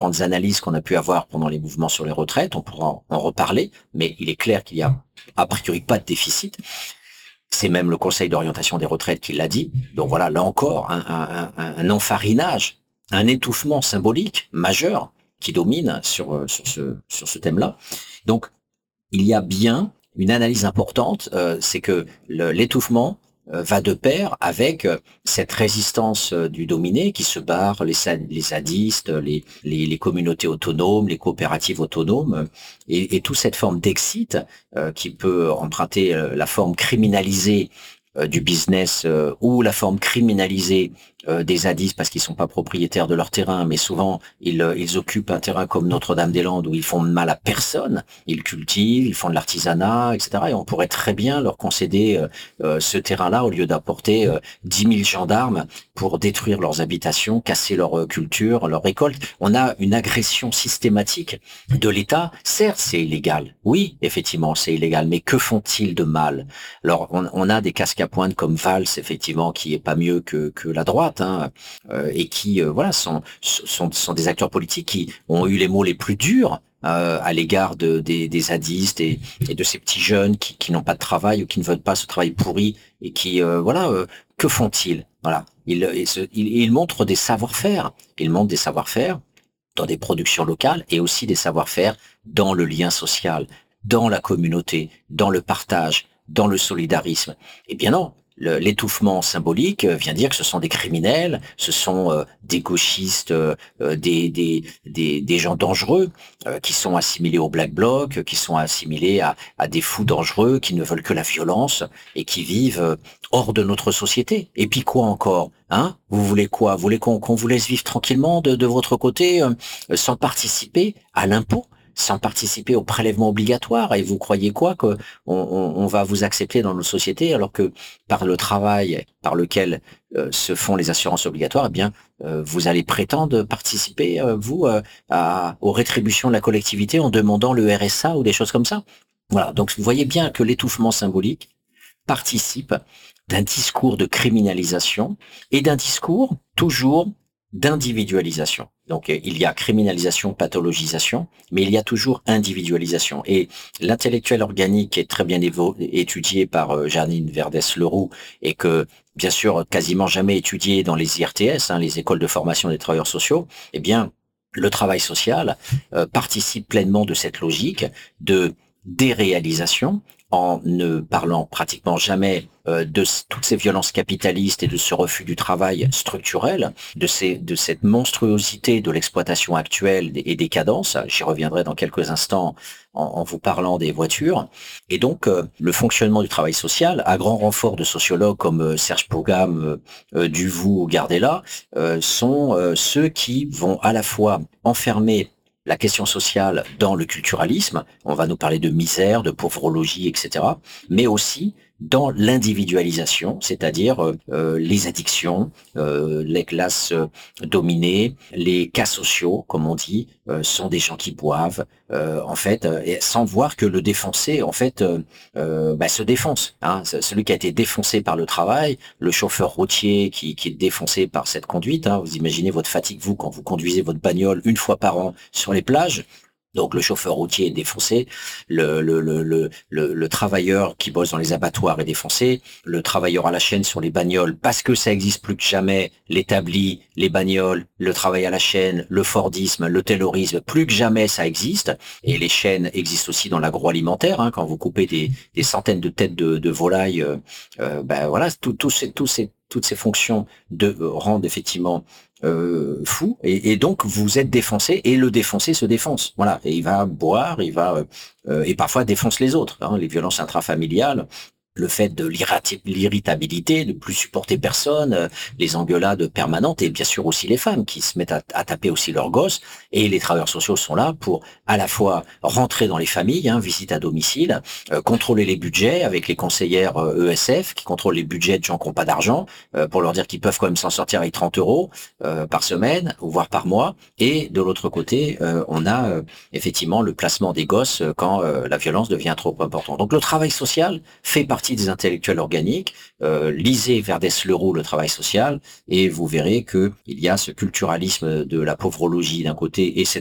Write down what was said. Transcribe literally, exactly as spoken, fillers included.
différentes analyses qu'on a pu avoir pendant les mouvements sur les retraites, on pourra en, en reparler, mais il est clair qu'il y a a priori pas de déficit. C'est même le Conseil d'orientation des retraites qui l'a dit. Donc voilà, là encore, un, un, un, un enfarinage, un étouffement symbolique majeur qui domine sur, sur ce, sur ce thème-là. Donc, il y a bien une analyse importante, euh, c'est que le, l'étouffement euh, va de pair avec euh, cette résistance euh, du dominé qui se barre, les, les zadistes, les, les, les communautés autonomes, les coopératives autonomes, euh, et, et toute cette forme d'exit euh, qui peut emprunter euh, la forme criminalisée euh, du business euh, ou la forme criminalisée euh, des zadistes parce qu'ils sont pas propriétaires de leur terrain, mais souvent ils, euh, ils occupent un terrain comme Notre-Dame-des-Landes où ils font de mal à personne, ils cultivent, ils font de l'artisanat, et cetera. Et on pourrait très bien leur concéder euh, euh, ce terrain-là au lieu d'apporter euh, dix mille gendarmes pour détruire leurs habitations, casser leur euh, culture, leur récolte. On a une agression systématique de l'État. Certes, c'est illégal. Oui, effectivement, c'est illégal. Mais que font-ils de mal? Alors, on, on a des casques à pointe comme Valls, effectivement, qui est pas mieux que, que la droite. Hein, euh, et qui euh, voilà sont, sont sont des acteurs politiques qui ont eu les mots les plus durs euh, à l'égard de, des, des zadistes et, et de ces petits jeunes qui, qui n'ont pas de travail ou qui ne veulent pas ce travail pourri et qui euh, voilà euh, que font-ils? Voilà, ils, ils, ils montrent des savoir-faire, ils montrent des savoir-faire dans des productions locales et aussi des savoir-faire dans le lien social, dans la communauté, dans le partage, dans le solidarisme. Eh bien non. Le, l'étouffement symbolique vient dire que ce sont des criminels, ce sont euh, des gauchistes, euh, des, des, des, des gens dangereux euh, qui sont assimilés au Black Bloc, qui sont assimilés à, à des fous dangereux qui ne veulent que la violence et qui vivent euh, hors de notre société. Et puis quoi encore, hein? Vous voulez quoi? Vous voulez qu'on, qu'on vous laisse vivre tranquillement de, de votre côté euh, sans participer à l'impôt? Sans participer au prélèvement obligatoire, et vous croyez quoi que on, on, on va vous accepter dans nos sociétés alors que par le travail par lequel euh, se font les assurances obligatoires, eh bien euh, vous allez prétendre participer euh, vous euh, à, aux rétributions de la collectivité en demandant le R S A ou des choses comme ça. Voilà, donc vous voyez bien que l'étouffement symbolique participe d'un discours de criminalisation et d'un discours toujours d'individualisation. Donc il y a criminalisation, pathologisation, mais il y a toujours individualisation. Et l'intellectuel organique est très bien évo- étudié par euh, Janine Verdès-Leroux et que bien sûr quasiment jamais étudié dans les I R T S, hein, les écoles de formation des travailleurs sociaux. Eh bien, le travail social euh, participe pleinement de cette logique de déréalisation en ne parlant pratiquement jamais euh, de s- toutes ces violences capitalistes et de ce refus du travail structurel, de, ces, de cette monstruosité de l'exploitation actuelle et des cadences. J'y reviendrai dans quelques instants en, en vous parlant des voitures. Et donc, euh, le fonctionnement du travail social, à grand renfort de sociologues comme euh, Serge Pogam, euh, euh, Duvaux ou Gardella, euh, sont euh, ceux qui vont à la fois enfermer la question sociale dans le culturalisme, on va nous parler de misère, de pauvreologie, et cetera, mais aussi dans l'individualisation, c'est-à-dire euh, euh, les addictions, euh, les classes euh, dominées, les cas sociaux, comme on dit, euh, sont des gens qui boivent, euh, en fait, euh, et sans voir que le défoncé, en fait, euh, euh, bah, se défonce. Hein. Celui qui a été défoncé par le travail, le chauffeur routier qui, qui est défoncé par cette conduite. Hein. Vous imaginez votre fatigue, vous, quand vous conduisez votre bagnole une fois par an sur les plages. Donc le chauffeur routier est défoncé, le, le, le, le, le, le travailleur qui bosse dans les abattoirs est défoncé, le travailleur à la chaîne sur les bagnoles, parce que ça existe plus que jamais, l'établi, les bagnoles, le travail à la chaîne, le Fordisme, le Taylorisme, plus que jamais ça existe, et les chaînes existent aussi dans l'agroalimentaire, hein, quand vous coupez des, des centaines de têtes de, de volailles, euh, euh, ben voilà, tout, tout ces, tout ces, toutes ces fonctions de, euh, rendent effectivement euh, fou et, et donc vous êtes défoncé et le défoncé se défonce, voilà, et il va boire, il va euh, et parfois défonce les autres, hein, les violences intrafamiliales, le fait de l'irrati- l'irritabilité, de plus supporter personne, euh, les engueulades permanentes et bien sûr aussi les femmes qui se mettent à, à taper aussi leurs gosses, et les travailleurs sociaux sont là pour à la fois rentrer dans les familles, hein, visite à domicile, euh, contrôler les budgets avec les conseillères euh, E S F qui contrôlent les budgets de gens qui n'ont pas d'argent euh, pour leur dire qu'ils peuvent quand même s'en sortir avec trente euros euh, par semaine ou voire par mois, et de l'autre côté euh, on a euh, effectivement le placement des gosses euh, quand euh, la violence devient trop importante. Donc le travail social fait partie des intellectuels organiques, euh, lisez Verdès-Leroux, le travail social, et vous verrez que il y a ce culturalisme de la pauvrologie d'un côté et cette